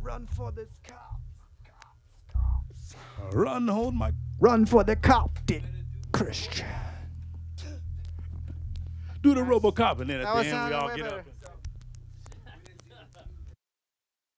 Run for this cop. Run, hold my. Run for the Coptic Christian. Do the RoboCop, and then at That the was end we sounding all way get better. up.